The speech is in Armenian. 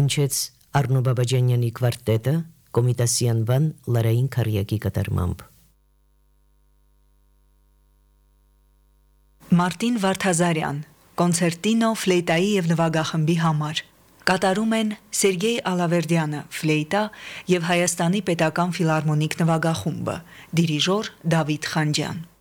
հնչեց Արնո Բաբաջանյանի կվարտետը Կոմիտասյանվան Լարային Քարյակի կատարմամբ։ Մարտին Վարդազարյան, կոնցերտինո ֆլեյտայի եւ նվագախմբի համար։ Կատարում են Սերգեյ Ալավերդյանը, ֆլեյտա եւ Հայաստանի պետական ֆիլհարմոնիկ նվագախումբը, դիրիժոր Դավիթ Խանջյան։